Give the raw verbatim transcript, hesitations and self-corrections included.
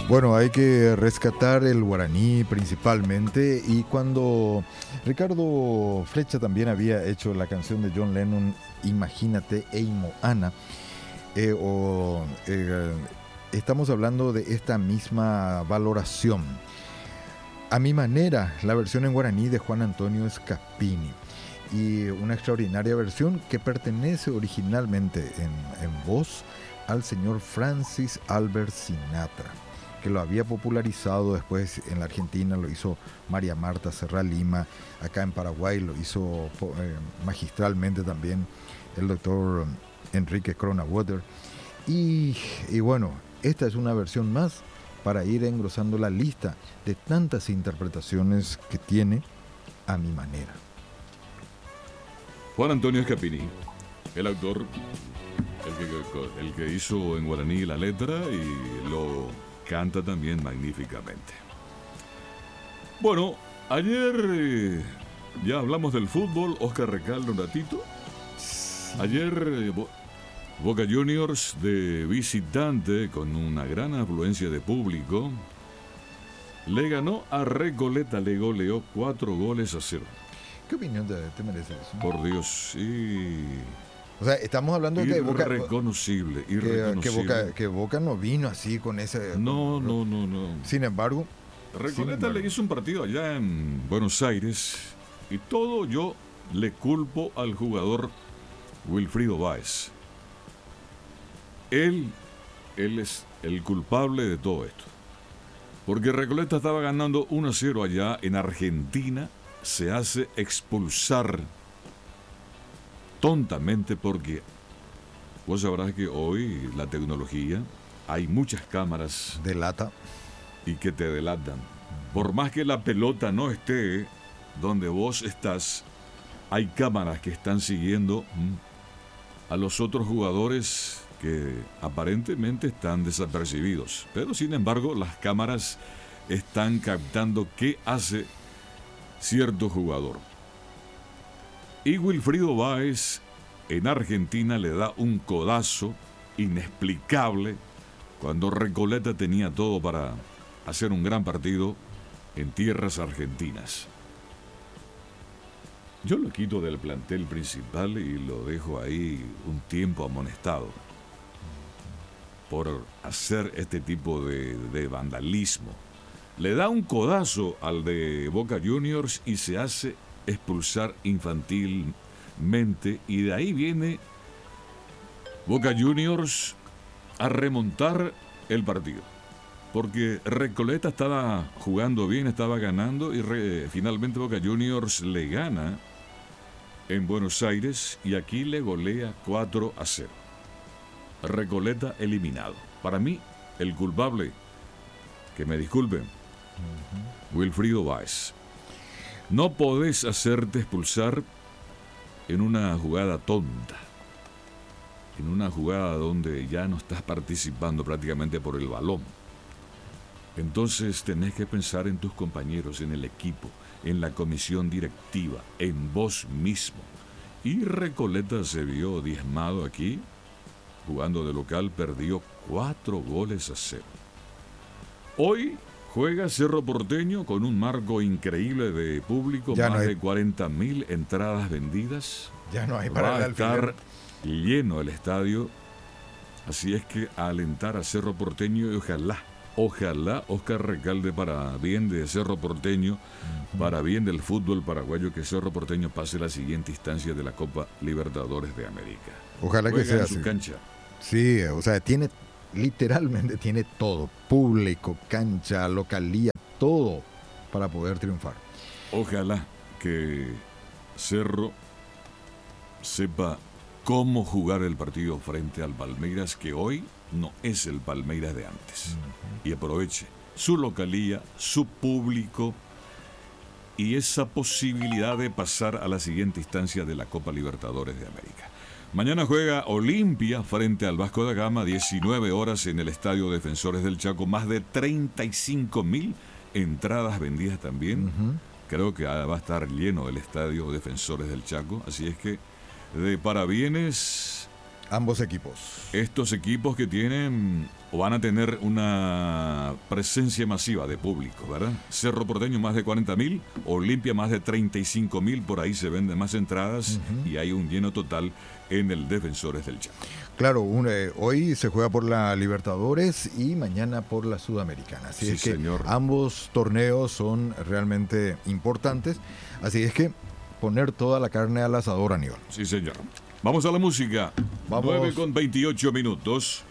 Bueno, hay que rescatar el guaraní principalmente, y cuando Ricardo Flecha también había hecho la canción de John Lennon, Imagínate Eimo Ana, eh, o, eh, estamos hablando de esta misma valoración. A mi manera, la versión en guaraní de Juan Antonio Scapini, y una extraordinaria versión que pertenece originalmente en, en voz al señor Francis Albert Sinatra, que lo había popularizado después en la Argentina, lo hizo María Marta Serra Lima, acá en Paraguay lo hizo eh, magistralmente también el doctor Enrique Cronenberg, y, y bueno, esta es una versión más para ir engrosando la lista de tantas interpretaciones que tiene A mi manera. Juan Antonio Scapini, el autor, el que, el que hizo en guaraní la letra y lo canta también magníficamente. Bueno, ayer eh, ya hablamos del fútbol. Oscar Recalde un ratito. Ayer eh, Bo- Boca Juniors de visitante, con una gran afluencia de público, le ganó a Recoleta, le goleó cuatro goles a cero. ¿Qué opinión te, te merece eso? Por Dios, sí. O sea, estamos hablando de que Boca, Irreconocible, que, irreconocible. que, Boca, que Boca no vino así con ese... No, no, no, no. Sin embargo... Recoleta le hizo un partido allá en Buenos Aires y todo yo le culpo al jugador Wilfrido Báez. Él, él es el culpable de todo esto. Porque Recoleta estaba ganando uno a cero allá en Argentina, se hace expulsar tontamente porque vos sabrás que hoy la tecnología, hay muchas cámaras Delata. y que te delatan. Por más que la pelota no esté donde vos estás, hay cámaras que están siguiendo mm, a los otros jugadores que aparentemente están desapercibidos. Pero sin embargo, las cámaras están captando qué hace cierto jugador. Y Wilfrido Báez en Argentina le da un codazo inexplicable cuando Recoleta tenía todo para hacer un gran partido en tierras argentinas. Yo lo quito del plantel principal y lo dejo ahí un tiempo amonestado por hacer este tipo de, de vandalismo. Le da un codazo al de Boca Juniors y se hace expulsar infantilmente, y de ahí viene Boca Juniors a remontar el partido. Porque Recoleta estaba jugando bien, estaba ganando, y re, finalmente Boca Juniors le gana en Buenos Aires y aquí le golea cuatro a cero. Recoleta eliminado. Para mí, el culpable, que me disculpen, uh-huh. Wilfrido Báez. No podés hacerte expulsar en una jugada tonta, en una jugada donde ya no estás participando prácticamente por el balón. Entonces tenés que pensar en tus compañeros, en el equipo, en la comisión directiva, en vos mismo. Y Recoleta se vio diezmado aquí, jugando de local, perdió cuatro goles a cero. Hoy juega Cerro Porteño con un marco increíble de público, ya más no hay... de cuarenta mil entradas vendidas. Ya no hay para Va a estar lleno el estadio, así es que a alentar a Cerro Porteño, y ojalá, ojalá Oscar Recalde, para bien de Cerro Porteño, uh-huh. para bien del fútbol paraguayo, que Cerro Porteño pase la siguiente instancia de la Copa Libertadores de América. Ojalá juega que sea en su así. Cancha. Sí, o sea, tiene, literalmente tiene todo, público, cancha, localía, todo para poder triunfar. Ojalá que Cerro sepa cómo jugar el partido frente al Palmeiras, que hoy no es el Palmeiras de antes. Uh-huh. Y aproveche su localía, su público y esa posibilidad de pasar a la siguiente instancia de la Copa Libertadores de América. Mañana juega Olimpia frente al Vasco da Gama, diecinueve horas en el Estadio Defensores del Chaco. Más de treinta y cinco mil entradas vendidas también. Uh-huh. Creo que va a estar lleno el Estadio Defensores del Chaco. Así es que de parabienes ambos equipos. Estos equipos que tienen o van a tener una presencia masiva de público, ¿verdad? Cerro Porteño más de cuarenta mil, Olimpia más de treinta y cinco mil, por ahí se venden más entradas uh-huh. y hay un lleno total en el Defensores del Chaco. Claro, un, eh, hoy se juega por la Libertadores y mañana por la Sudamericana. Así sí, es que señor. ambos torneos son realmente importantes. Así es que poner toda la carne al asador, Aníbal. Sí, señor. Vamos a la música. Vamos. nueve con veintiocho minutos.